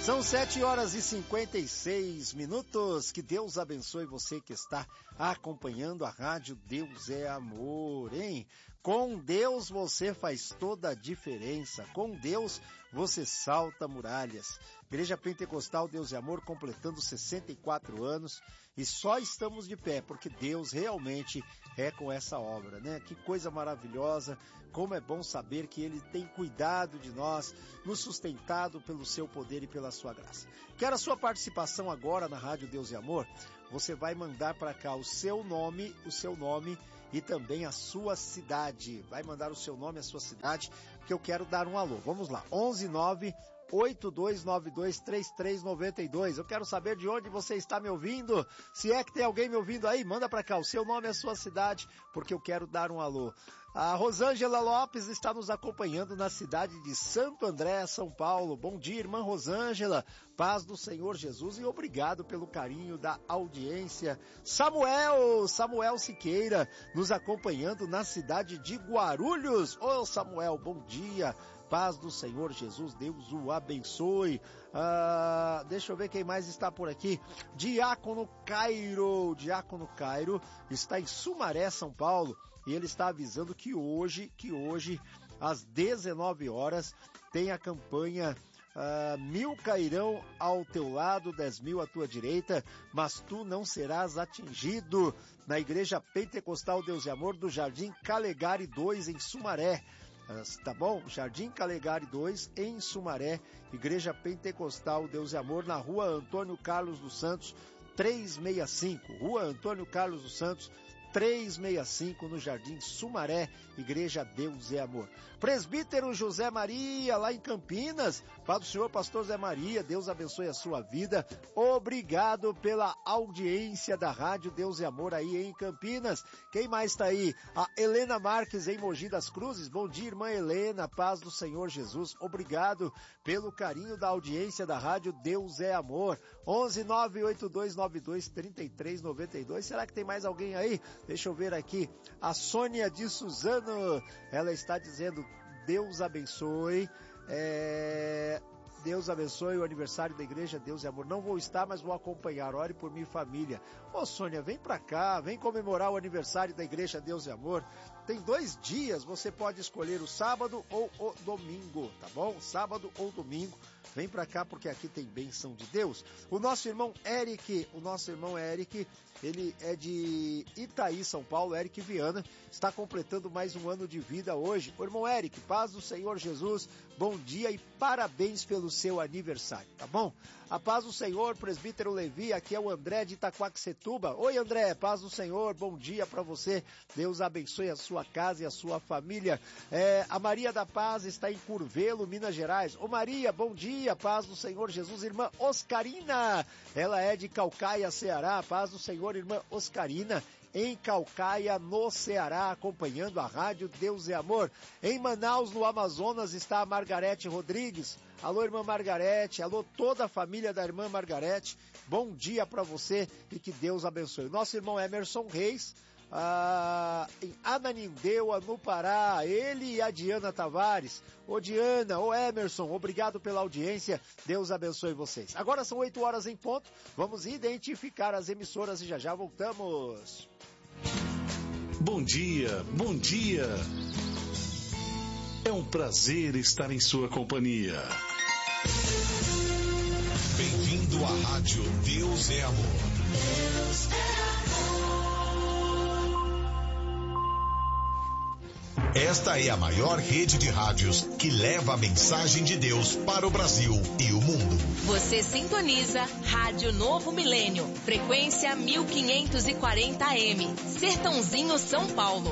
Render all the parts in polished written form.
São 7h56. Que Deus abençoe você que está acompanhando a rádio Deus é Amor, hein? Com Deus você faz toda a diferença. Com Deus você salta muralhas. Igreja Pentecostal Deus é Amor completando 64 anos e só estamos de pé porque Deus realmente é com essa obra, né? Que coisa maravilhosa, como é bom saber que Ele tem cuidado de nós, nos sustentado pelo seu poder e pela sua graça. Quero a sua participação agora na rádio Deus é Amor. Você vai mandar para cá o seu nome e também a sua cidade. Vai mandar o seu nome e a sua cidade, que eu quero dar um alô. Vamos lá, 11982923392. Eu quero saber de onde você está me ouvindo. Se é que tem alguém me ouvindo aí, manda para cá o seu nome e a sua cidade, porque eu quero dar um alô. A Rosângela Lopes está nos acompanhando na cidade de Santo André, São Paulo. Bom dia, irmã Rosângela. Paz do Senhor Jesus e obrigado pelo carinho da audiência. Samuel Siqueira, nos acompanhando na cidade de Guarulhos. Ô Samuel, bom dia. Paz do Senhor Jesus, Deus o abençoe. Deixa eu ver quem mais está por aqui. Diácono Cairo está em Sumaré, São Paulo, e ele está avisando que hoje, às 19 horas, tem a campanha 1.000 cairão ao teu lado, 10.000 à tua direita, mas tu não serás atingido, na Igreja Pentecostal Deus e Amor do Jardim Calegari 2, em Sumaré. Tá bom? Jardim Calegari 2, em Sumaré, Igreja Pentecostal Deus e Amor, na Rua Antônio Carlos dos Santos, 365. Rua Antônio Carlos dos Santos, 365, no Jardim Sumaré, Igreja Deus é Amor. Presbítero José Maria, lá em Campinas. Pai do Senhor, pastor Zé Maria, Deus abençoe a sua vida. Obrigado pela audiência da rádio Deus é Amor aí em Campinas. Quem mais está aí? A Helena Marques, em Mogi das Cruzes. Bom dia, irmã Helena, paz do Senhor Jesus. Obrigado pelo carinho da audiência da rádio Deus é Amor. 11982923392. Será que tem mais alguém aí? Deixa eu ver aqui, a Sônia de Suzano, ela está dizendo, Deus abençoe, Deus abençoe o aniversário da igreja Deus é Amor. Não vou estar, mas vou acompanhar, ore por mim e família. Ô Sônia, vem pra cá, vem comemorar o aniversário da igreja Deus é Amor. Tem 2 dias, você pode escolher o sábado ou o domingo, tá bom? Sábado ou domingo. Vem pra cá porque aqui tem bênção de Deus. O nosso irmão Eric, ele é de Itaí, São Paulo, Eric Viana, está completando mais um ano de vida hoje. O irmão Eric, paz do Senhor Jesus, bom dia e parabéns pelo seu aniversário, tá bom? A paz do Senhor, presbítero Levi, aqui é o André de Itaquaquecetuba. Oi André, paz do Senhor, bom dia para você, Deus abençoe a sua casa e a sua família. A Maria da Paz está em Curvelo, Minas Gerais. Ô Maria, bom dia, paz do Senhor Jesus. Irmã Oscarina, ela é de Caucaia, Ceará. Paz do Senhor, irmã Oscarina, em Caucaia, no Ceará, acompanhando a rádio Deus é Amor. Em Manaus, no Amazonas, está a Margarete Rodrigues. Alô, irmã Margarete, alô, toda a família da irmã Margarete. Bom dia para você e que Deus abençoe. Nosso irmão Emerson Reis, em Ananindeua, no Pará, ele e a Diana Tavares. Ô Diana, ô Emerson, obrigado pela audiência, Deus abençoe vocês. Agora são 8 horas em ponto, vamos identificar as emissoras e já já voltamos. Bom dia, bom dia. É um prazer estar em sua companhia. Bem-vindo à rádio Deus é Amor. Deus é amor. Esta é a maior rede de rádios que leva a mensagem de Deus para o Brasil e o mundo. Você sintoniza Rádio Novo Milênio, frequência 1540 AM, Sertãozinho, São Paulo,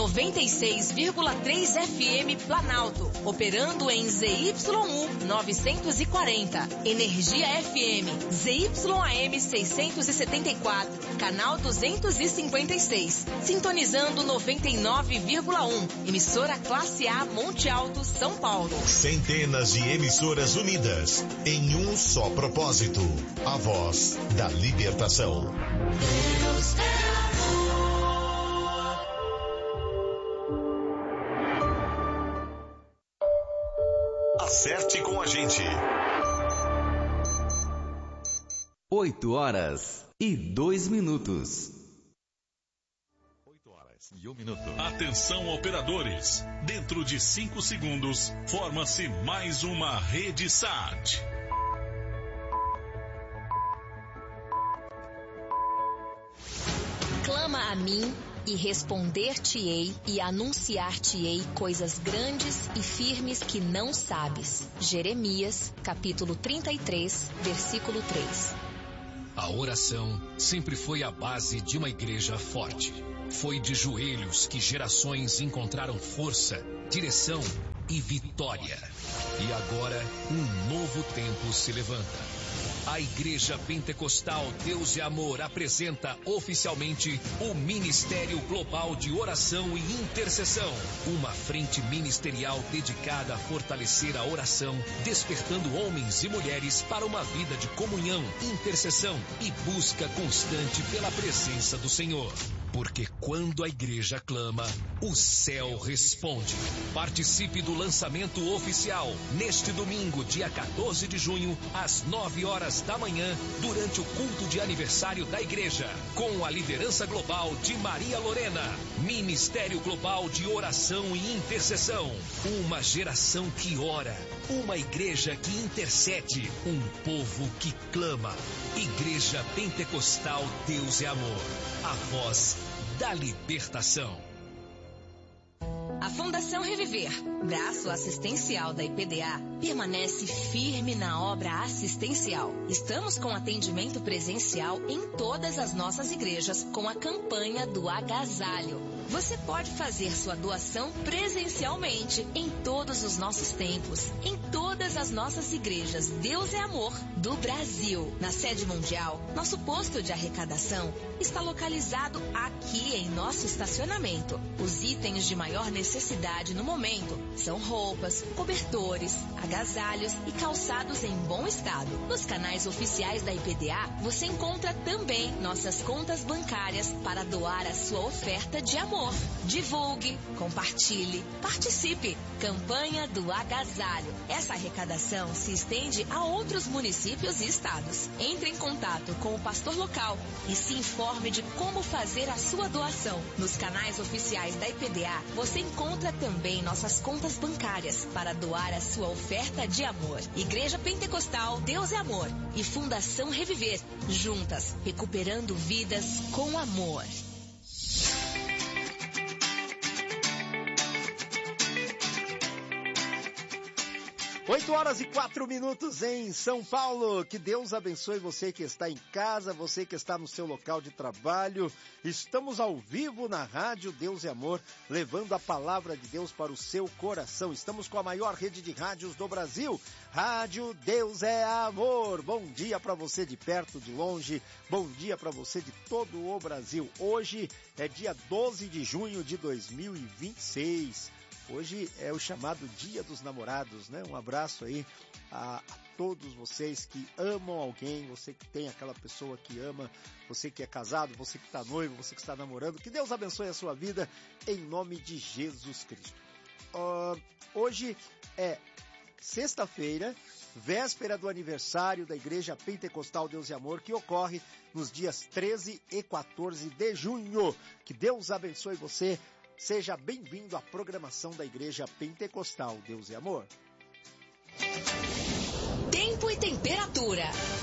96,3 FM Planalto, operando em ZYU 940, Energia FM, ZYAM 674, canal 256, sintonizando 99,1, emissora Classe A Monte Alto, São Paulo. Centenas de emissoras unidas em um só propósito, a voz da libertação. Deus é amor. Acerte com a gente. 8h02. 8h01. Atenção, operadores. Dentro de 5 segundos, forma-se mais uma rede SAT. Clama a mim e responder-te-ei e anunciar-te-ei coisas grandes e firmes que não sabes. Jeremias, capítulo 33, versículo 3. A oração sempre foi a base de uma igreja forte. Foi de joelhos que gerações encontraram força, direção e vitória. E agora, um novo tempo se levanta. A Igreja Pentecostal Deus e Amor apresenta oficialmente o Ministério Global de Oração e Intercessão. Uma frente ministerial dedicada a fortalecer a oração, despertando homens e mulheres para uma vida de comunhão, intercessão e busca constante pela presença do Senhor. Porque quando a igreja clama, o céu responde. Participe do lançamento oficial neste domingo, dia 14 de junho, às 9h da manhã, durante o culto de aniversário da igreja, com a liderança global de Maria Lorena. Ministério Global de Oração e Intercessão. Uma geração que ora, uma igreja que intercede, um povo que clama. Igreja Pentecostal Deus é Amor. A voz da libertação. A Fundação Reviver, braço assistencial da IPDA, permanece firme na obra assistencial. Estamos com atendimento presencial em todas as nossas igrejas com a campanha do agasalho. Você pode fazer sua doação presencialmente em todos os nossos templos, em todas as nossas igrejas Deus é Amor do Brasil. Na sede mundial, nosso posto de arrecadação está localizado aqui em nosso estacionamento. Os itens de maior necessidade no momento são roupas, cobertores, agasalhos e calçados em bom estado. Nos canais oficiais da IPDA, você encontra também nossas contas bancárias para doar a sua oferta de amor. Divulgue, compartilhe, participe. Campanha do agasalho. Essa arrecadação se estende a outros municípios e estados. Entre em contato com o pastor local e se informe de como fazer a sua doação. Nos canais oficiais da IPDA, você encontra também nossas contas bancárias para doar a sua oferta de amor. Igreja Pentecostal Deus é Amor e Fundação Reviver, juntas, recuperando vidas com amor. 8h04 em São Paulo. Que Deus abençoe você que está em casa, você que está no seu local de trabalho. Estamos ao vivo na Rádio Deus e Amor, levando a palavra de Deus para o seu coração. Estamos com a maior rede de rádios do Brasil, Rádio Deus é Amor. Bom dia para você de perto, de longe. Bom dia para você de todo o Brasil. Hoje é dia 12 de junho de 2026. Hoje é o chamado Dia dos Namorados, né? Um abraço aí a todos vocês que amam alguém, você que tem aquela pessoa que ama, você que é casado, você que está noivo, você que está namorando. Que Deus abençoe a sua vida em nome de Jesus Cristo. Hoje é sexta-feira, véspera do aniversário da Igreja Pentecostal Deus e Amor, que ocorre nos dias 13 e 14 de junho. Que Deus abençoe você. Seja bem-vindo à programação da Igreja Pentecostal Deus e Amor. Tempo e temperatura.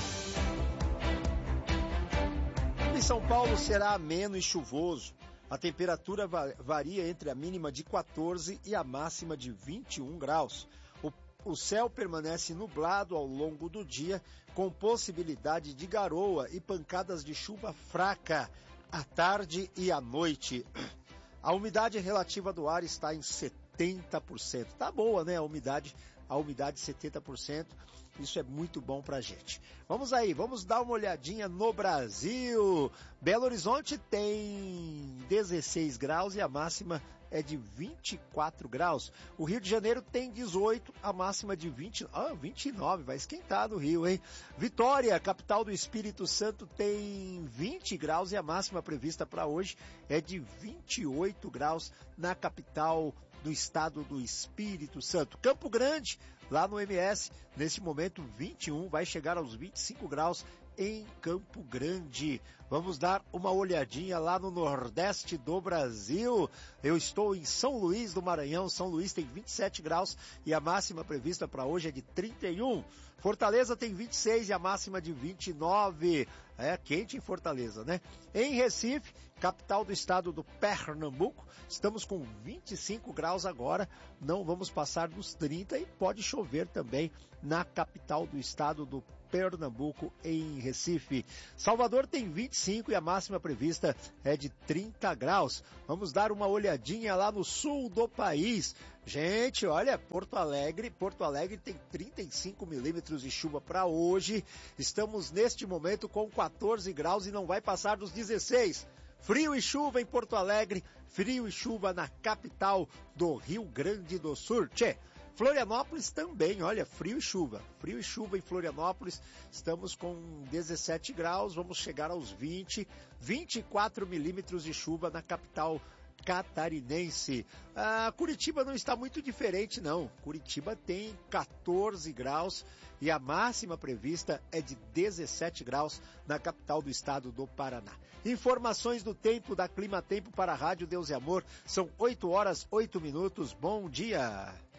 Em São Paulo será ameno e chuvoso. A temperatura varia entre a mínima de 14 e a máxima de 21 graus. O céu permanece nublado ao longo do dia, com possibilidade de garoa e pancadas de chuva fraca à tarde e à noite. A umidade relativa do ar está em 70%. Tá boa, né? A umidade 70%. Isso é muito bom pra gente. Vamos aí, vamos dar uma olhadinha no Brasil. Belo Horizonte tem 16 graus e a máxima é de 24 graus. O Rio de Janeiro tem 18, a máxima de 29, vai esquentar no Rio, hein? Vitória, capital do Espírito Santo, tem 20 graus e a máxima prevista para hoje é de 28 graus na capital do estado do Espírito Santo. Campo Grande, lá no MS, nesse momento 21, vai chegar aos 25 graus em Campo Grande. Vamos dar uma olhadinha lá no Nordeste do Brasil. Eu estou em São Luís do Maranhão. São Luís tem 27 graus e a máxima prevista para hoje é de 31. Fortaleza tem 26 e a máxima de 29. É quente em Fortaleza, né? Em Recife, capital do estado do Pernambuco, estamos com 25 graus agora. Não vamos passar dos 30 e pode chover também na capital do estado do Pernambuco, em Recife. Salvador tem 25 e a máxima prevista é de 30 graus. Vamos dar uma olhadinha lá no sul do país. Gente, olha, Porto Alegre tem 35 milímetros de chuva para hoje. Estamos neste momento com 14 graus e não vai passar dos 16. Frio e chuva em Porto Alegre, frio e chuva na capital do Rio Grande do Sul. Tchê. Florianópolis também, olha, frio e chuva em Florianópolis, estamos com 17 graus, vamos chegar aos 24 milímetros de chuva na capital catarinense. Curitiba não está muito diferente não, Curitiba tem 14 graus e a máxima prevista é de 17 graus na capital do estado do Paraná. Informações do tempo da Climatempo para a Rádio Deus e Amor, são 8 horas, 8 minutos, bom dia!